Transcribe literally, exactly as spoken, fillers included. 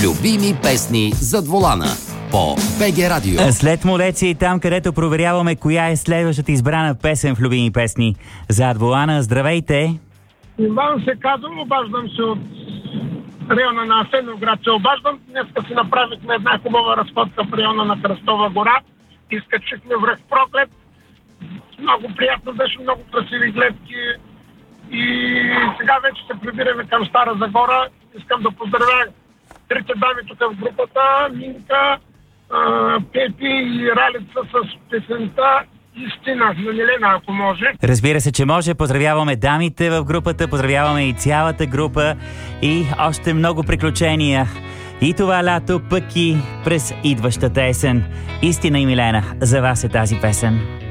Любими песни зад волана по БГ Радио. След Молеция и там, където проверяваме коя е следващата избрана песен в Любими песни зад волана. Здравейте! Иван се казвам, обаждам се от района на Асеновград. Се обаждам. Днеска си направихме една хубава разходка в района на Кръстова гора. Изкачихме връх Проклет. Много приятно беше, много красиви гледки. И сега вече се прибираме към Стара Загора. Искам да поздравя трите дами тук в групата. Минка, Пепи и Ралица с песента Истина на Милена, ако може. Разбира се, че може. Поздравяваме дамите в групата, поздравяваме и цялата група и още много приключения. И това лято, пък и през идващата есен. Истина и Милена, за вас е тази песен.